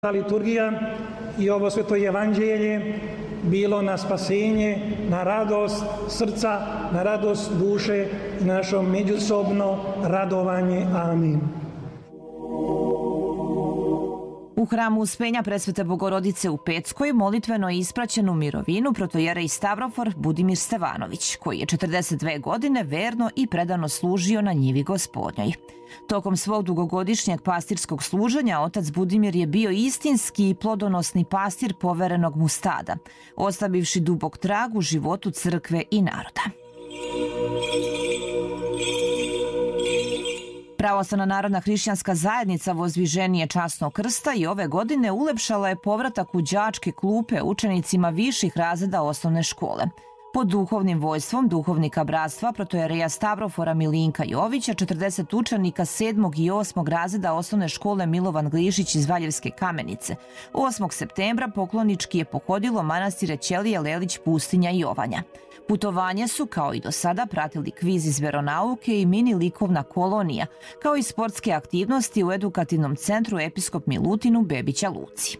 Liturgija i ovo sveto evanđelje bilo na spasenje, na radost srca, na radost duše i našo međusobno radovanje. Amin. U hramu Uspenja Presvete Bogorodice u Peckoj molitveno je ispraćen u mirovinu protojerej Stavrofor Budimir Stevanović, koji je 42 godine verno i predano služio na njivi Gospodnjoj. Tokom svog dugogodišnjeg pastirskog služenja otac Budimir je bio istinski i plodonosni pastir poverenog mu stada, ostavivši dubok trag u životu crkve i naroda. Pravoslavna narodna hrišćanska zajednica Vozdviženije časnog krsta i ove godine ulepšala je povratak u đačke klupe učenicima viših razreda osnovne škole. Pod duhovnim vojstvom duhovnika bratstva protojereja Stavrofora Milinka Jovića, 40 učenika 7. i 8. razreda osnovne škole Milovan Glišić iz Valjevske Kamenice 8. septembra poklonički je pohodilo manastire Ćelije, Lelić, Pustinja i Jovanja. Putovanje su, kao i do sada, pratili kviz iz veronauke i mini likovna kolonija, kao i sportske aktivnosti u edukativnom centru Episkop Milutin u Bebića Luci.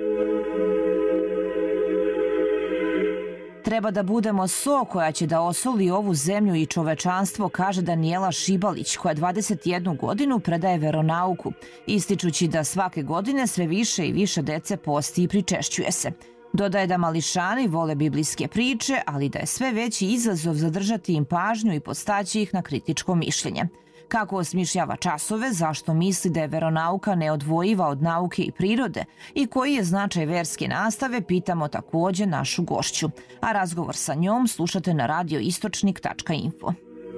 Treba da budemo so koja će da osoli ovu zemlju i čovečanstvo, kaže Danijela Šibalić, koja 21 godinu predaje veronauku, ističući da svake godine sve više i više dece posti i pričešćuje se. Dodaje da mališani vole biblijske priče, ali da je sve veći izazov zadržati im pažnju i podstaći ih na kritičko mišljenje. Kako osmišljava časove, zašto misli da je veronauka neodvojiva od nauke i prirode i koji je značaj verske nastave, pitamo takođe našu gošću. A razgovor sa njom slušate na radioistočnik.info.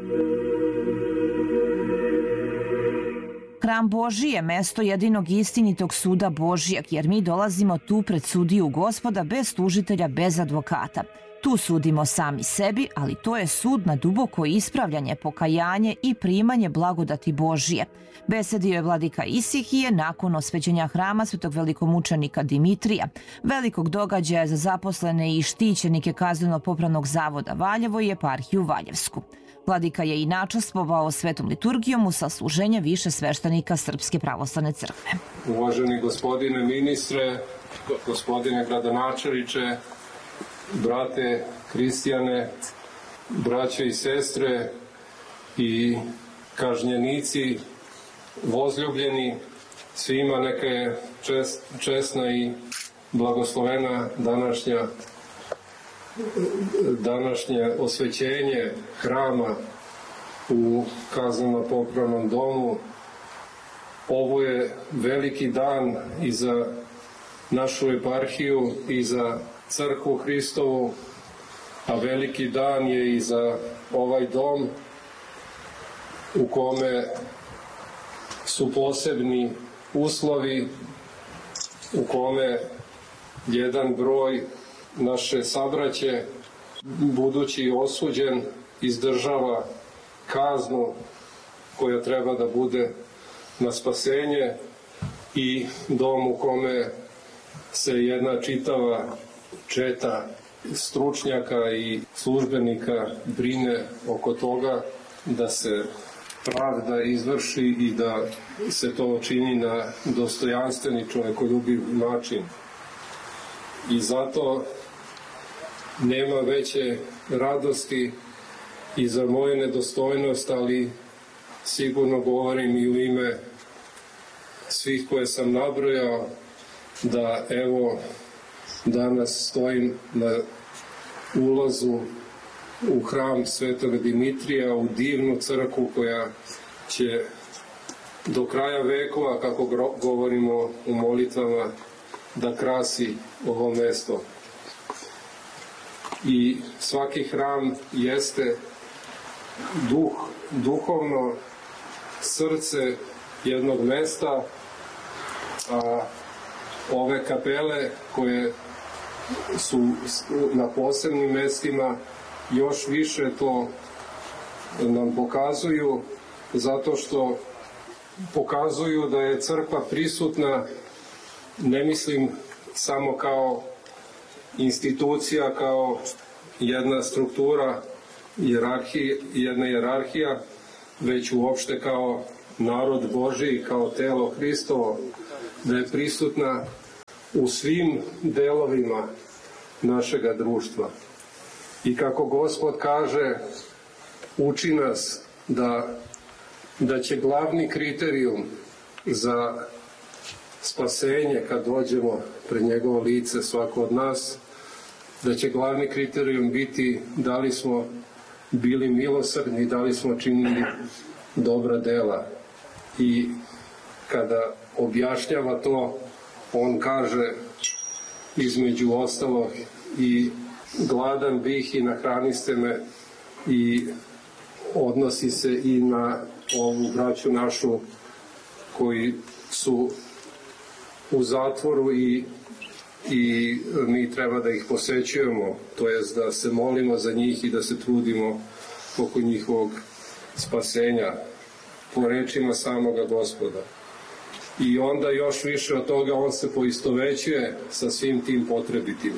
Hram Božji je mesto jedinog istinitog suda Božijeg, jer mi dolazimo tu pred sudiju Gospoda bez tužitelja, bez advokata. Tu sudimo sami sebi, ali to je sud na duboko ispravljanje, pokajanje i primanje blagodati Božije. Besedio je vladika Isihije nakon osvećenja hrama svetog velikomučenika Dimitrija, velikog događaja za zaposlene i štićenike Kazneno-popravnog zavoda Valjevo i eparhiju Valjevsku. Vladika je i načastvovao svetom liturgijom u sasluženje više sveštenika Srpske pravoslavne crkve. Uvaženi gospodine ministre, gospodine gradonačelniče, brate Kristijane, braće i sestre i kažnjenici, vozljubljeni, svima neka je česna i blagoslovena današnje osvećenje hrama u Kazneno-popravnom domu. Ovo je veliki dan i za našu eparhiju i za Crkvu Hristovu, a veliki dan je i za ovaj dom u kome su posebni uslovi, u kome jedan broj naše sabraće, budući osuđen, izdržava kaznu koja treba da bude na spasenje, i dom u kome se jedna čitava četa stručnjaka i službenika brine oko toga da se pravda izvrši i da se to čini na dostojanstveni, čovekoljubiv način. I zato nema veće radosti i za moju nedostojnost, ali sigurno govorim i u ime svih koje sam nabrojao, da evo danas stojim na ulazu u hram Svetog Dimitrija, u divnu crkvu koja će do kraja vekova, kako govorimo u molitvama, da krasi ovo mesto. I svaki hram jeste duhovno srce jednog mesta, a ove kapele koje su na posebnim mestima još više to nam pokazuju, zato što pokazuju da je crkva prisutna, ne mislim samo kao institucija, kao jedna struktura, jedna hijerarhija, već uopšte kao narod Božiji, kao telo Hristovo, da je prisutna u svim delovima našega društva. I kako Gospod kaže, uči nas da će glavni kriterijum za spasenje kad dođemo pred njegovo lice, svako od nas, da će glavni kriterijum biti da li smo bili milosrdni, da li smo činili dobra dela. I kada objašnjava to, on kaže između ostalog i gladan bih i nahraniste me, i odnosi se i na ovu braću našu koji su u zatvoru i mi treba da ih posećujemo, to jest da se molimo za njih i da se trudimo oko njihovog spasenja po rečima samoga Gospoda. I onda još više od toga on se poistovećuje sa svim tim potrebitima.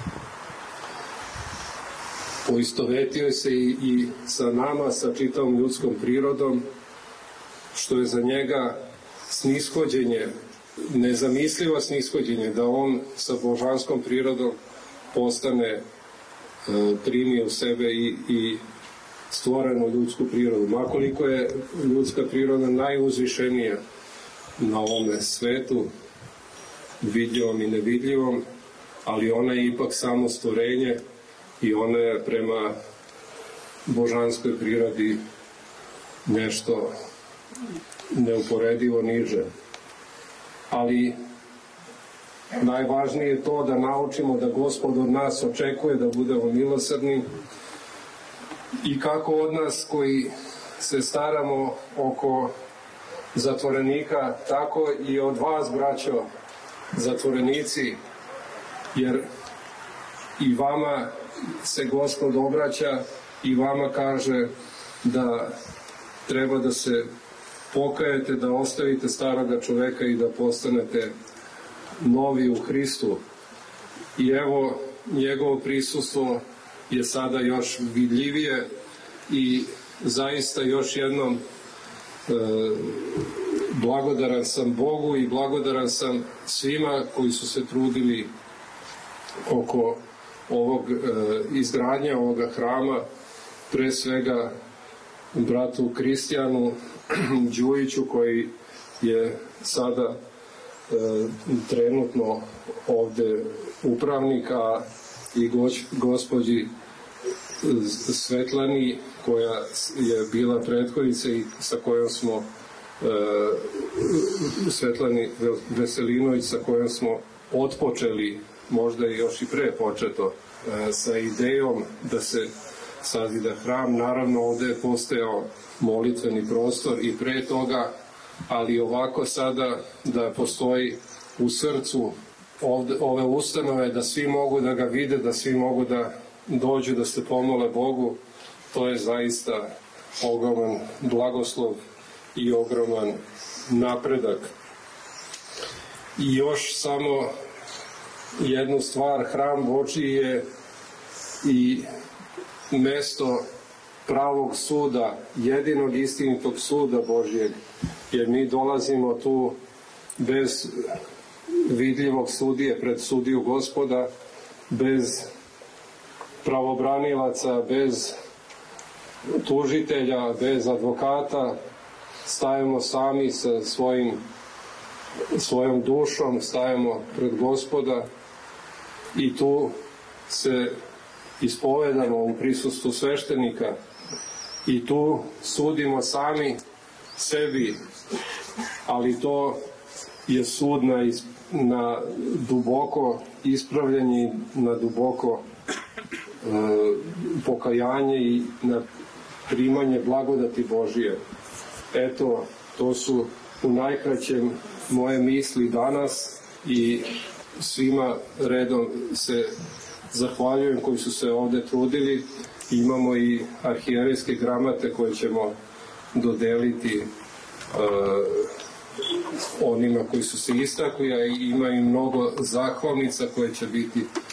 Poistovetio se i sa nama, sa čitavom ljudskom prirodom, što je za njega snishođenje, nezamislivo snishođenje, da on sa božanskom prirodom postane, primi u sebe i stvorenu ljudsku prirodu. Makoliko je ljudska priroda najuzvišenija na ovome svetu, vidljivom i nevidljivom, ali ona je ipak samo stvorenje i ona je prema božanskoj prirodi nešto neuporedivo niže. Ali najvažnije je to da naučimo da Gospod od nas očekuje da budemo milosrdni i kako od nas koji se staramo oko zatvorenika, tako i od vas, braćo, zatvorenici, jer i vama se Gospod obraća i vama kaže da treba da se pokajete, da ostavite staroga čoveka i da postanete novi u Hristu. I evo, njegovo prisustvo je sada još vidljivije i zaista još jednom blagodaran sam Bogu i blagodaran sam svima koji su se trudili oko ovog izgradnja ovoga hrama, pre svega bratu Kristijanu Đujiću koji je sada trenutno ovde upravnik, a i gospođi Svetlani koja je bila prethodnica i sa kojom smo Svetlani Veselinović, sa kojom smo otpočeli, možda i još i pre početo, sa idejom da se sazida hram. Naravno, ovde je postojao molitveni prostor i pre toga, ali ovako sada da postoji u srcu ove ustanove, da svi mogu da ga vide, da svi mogu da dođu da se pomole Bogu, to je zaista ogroman blagoslov i ogroman napredak. I još samo jednu stvar, hram Božji je i mesto pravog suda, jedinog istinitog suda Božjeg, jer mi dolazimo tu bez vidljivog sudije pred sudiju Gospoda, bez pravobranilaca, bez tužitelja, bez advokata, stajemo sami sa svojom dušom, stajemo pred Gospoda i tu se ispovedamo u prisustvu sveštenika i tu sudimo sami sebi, ali to je sud na duboko ispravljanje, na duboko pokajanje i na primanje blagodati Božije. Eto, to su u najkraćem moje misli danas i svima redom se zahvaljujem koji su se ovde trudili. Imamo i arhijerejske gramate koje ćemo dodeliti onima koji su se istakli, a ima i mnogo zahvalnica koje će biti